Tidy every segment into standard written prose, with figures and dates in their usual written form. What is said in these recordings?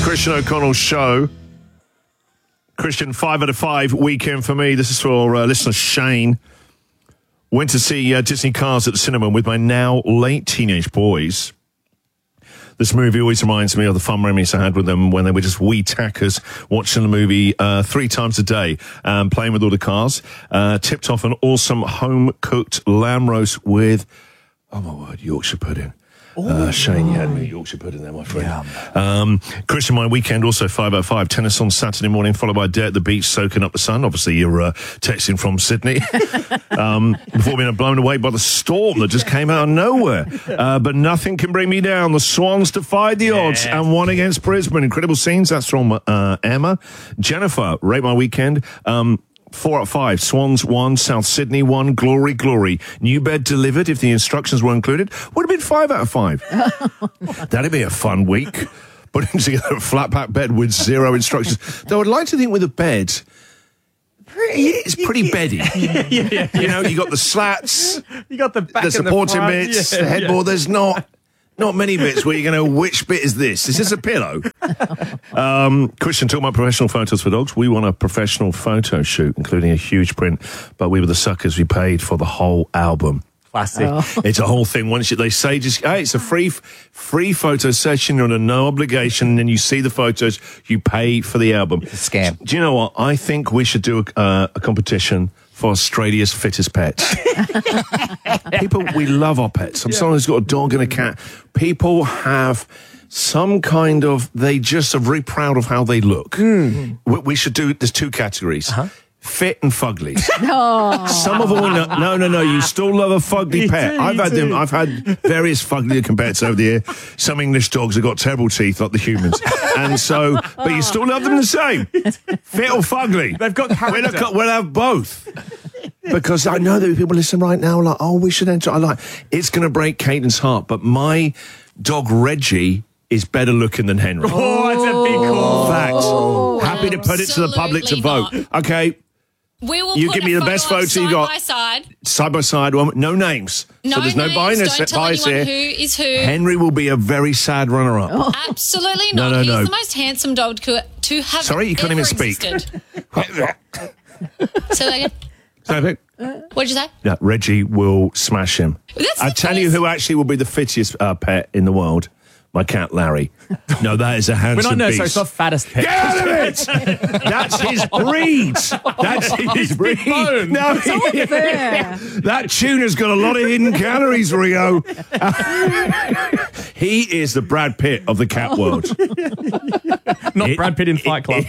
Christian O'Connell Show. Christian, 5 out of 5 weekend for me. This is for listener Shane. Went to see Disney Cars at the cinema with my now late teenage boys. This movie always reminds me of the fun memories I had with them when they were just wee tackers watching the movie 3 times a day, playing with all the cars. Tipped off an awesome home-cooked lamb roast with, oh my word, Yorkshire pudding. Shane, you had me Yorkshire pudding there, my friend. Christian, my weekend also 5 out of 5. Tennis on Saturday morning, followed by a day at the beach, soaking up the sun. Obviously, you're texting from Sydney. Before being blown away by the storm that just came out of nowhere. But nothing can bring me down. The Swans defied the odds and won against Brisbane. Incredible scenes. That's from Emma. Jennifer, rate my weekend. 4 out of 5. Swans 1, South Sydney 1, Glory, Glory. New bed delivered if the instructions were included. Would have been 5 out of 5. That'd be a fun week. Putting together a flat pack bed with 0 instructions. Though I'd like to think with a bed, it's pretty beddy. You know, you got the slats, you got the back the supporting and the bits, the headboard. There's not many bits where you're going to, which bit is this? Is this a pillow? Christian, talking about professional photos for dogs. We want a professional photo shoot, including a huge print, but we were the suckers. We paid for the whole album. Classic. It's a whole thing. Once they say, just hey, it's a free photo session. You're under no obligation. And then you see the photos. You pay for the album. It's a scam. Do you know what? I think we should do a competition for Australia's fittest pets. People, we love our pets. Someone who's got a dog and a cat. People have some kind of, they just are very proud of how they look. We should do, there's 2 categories. Fit and fuglies. Some of them, no. You still love a fugly pet. I've had various fugly looking pets over the year. Some English dogs have got terrible teeth like the humans, and so, but you still love them the same. Fit or fugly? They've got character. We'll have both. Because I know that people listen right now like, oh, we should enter. It's going to break Caden's heart, but my dog Reggie is better looking than Henry. Oh, that's a big call. Fact. Happy to put it to the public to vote. Okay. We will you put give me the best photo you got. Side by side. No names. No so there's names. no bias Don't tell here. Who is who. Henry will be a very sad runner-up. Absolutely not. No. He's the most handsome dog to have. Sorry, you can't even speak. Say that again. What'd you say? Yeah, Reggie will smash him. I tell you who actually will be the fittest pet in the world. My cat, Larry. No, that is a handsome beast. So it's not fattest pet. Get out of it! That's his breed. That's his breed. No, that tuna's got a lot of hidden calories, Rio. He is the Brad Pitt of the cat world. Not Brad Pitt in Fight Club.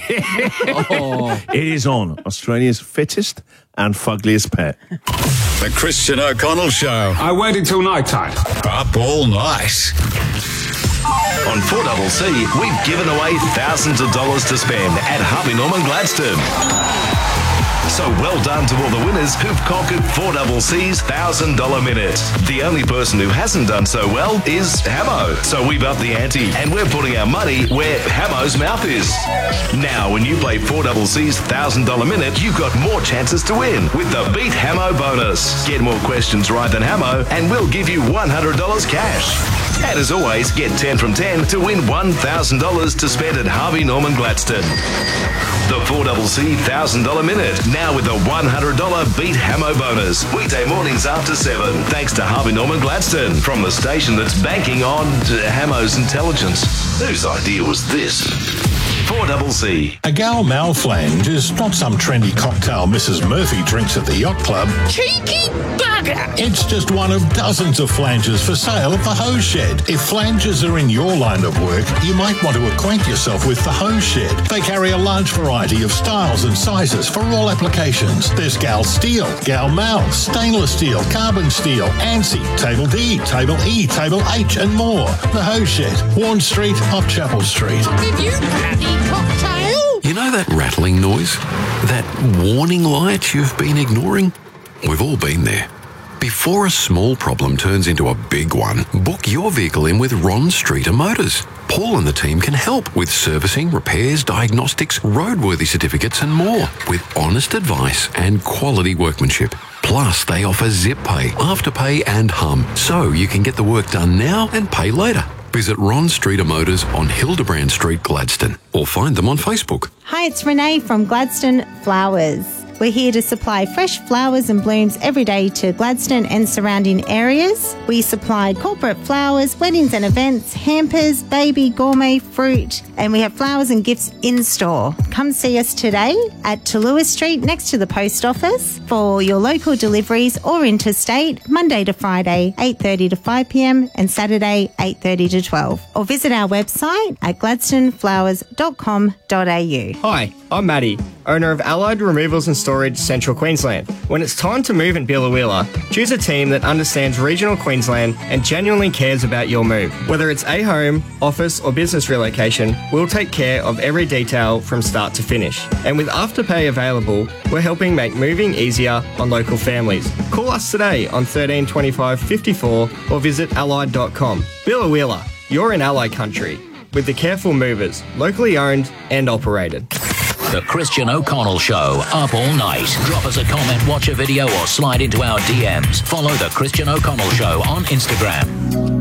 It is on Australia's fittest and fuggliest pet. The Christian O'Connell Show. I waited till night time. Up all night. On 4CC, we've given away thousands of dollars to spend at Harvey Norman Gladstone. So well done to all the winners who've conquered 4CC's $1,000 minute. The only person who hasn't done so well is Hamo. So we've upped the ante and we're putting our money where Hamo's mouth is. Now, when you play 4CC's $1,000 minute, you've got more chances to win with the Beat Hamo bonus. Get more questions right than Hamo and we'll give you $100 cash. And as always, get 10 from 10 to win $1,000 to spend at Harvey Norman Gladstone. The 4CC $1,000 minute, now with a $100 Beat Hamo bonus. Weekday mornings after 7. Thanks to Harvey Norman Gladstone, from the station that's banking on Hamo's intelligence. Whose idea was this? 4CC. A Gal Malflange is not some trendy cocktail Mrs. Murphy drinks at the yacht club. Cheeky bugger! It's just one of dozens of flanges for sale at the Hose Shed. If flanges are in your line of work, you might want to acquaint yourself with the Hose Shed. They carry a large variety of styles and sizes for all applications. There's Gal Steel, Gal Mal, stainless steel, carbon steel, ANSI, Table D, Table E, Table H, and more. The Hose Shed, Warren Street, off Chapel Street. Did you bloody cocktail? You know that rattling noise? That warning light you've been ignoring? We've all been there. Before a small problem turns into a big one, book your vehicle in with Ron Streeter Motors. Paul and the team can help with servicing, repairs, diagnostics, roadworthy certificates and more, with honest advice and quality workmanship. Plus, they offer Zip Pay, Afterpay and Hum, so you can get the work done now and pay later. Visit Ron Streeter Motors on Hildebrand Street, Gladstone, or find them on Facebook. Hi, it's Renee from Gladstone Flowers. We're here to supply fresh flowers and blooms every day to Gladstone and surrounding areas. We supply corporate flowers, weddings and events, hampers, baby, gourmet, fruit, and we have flowers and gifts in store. Come see us today at Talua Street next to the post office for your local deliveries or interstate, Monday to Friday, 8:30 to 5 p.m. and Saturday, 8:30 to 12. Or visit our website at gladstoneflowers.com.au. Hi, I'm Matty, owner of Allied Removals and Storage Central Queensland. When it's time to move in Billawheeler, choose a team that understands regional Queensland and genuinely cares about your move. Whether it's a home, office or business relocation, we'll take care of every detail from start to finish. And with Afterpay available, we're helping make moving easier on local families. Call us today on 13 25 54 or visit allied.com. Billawheeler, you're in Ally country with the Careful Movers, locally owned and operated. The Christian O'Connell Show, up all night. Drop us a comment, watch a video, or slide into our DMs. Follow The Christian O'Connell Show on Instagram.